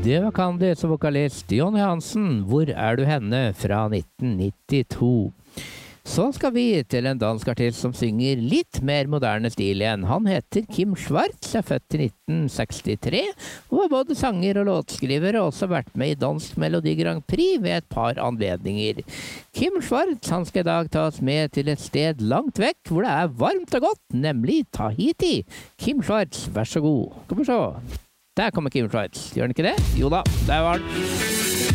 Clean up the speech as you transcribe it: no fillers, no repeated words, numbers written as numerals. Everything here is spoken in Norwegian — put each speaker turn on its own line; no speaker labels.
Det var Candice og vokalist Jonny Hansen, Hvor er du henne? Fra 1992. Så skal vi til en dansk artist som synger litt mer moderne stil igjen. Han heter Kim Schwartz, er født i 1963, og var både sanger og låtskriver, og også vært med i Dansk Melodi Grand Prix ved et par anledninger. Kim Schwartz, han skal i dag ta oss med til et sted langt vekk, hvor det er varmt og godt, nemlig Tahiti. Kim Schwartz, vær så god. Skal vi se. Der kommer Kim Schwartz. Gjør den ikke det? Jo da, der var den.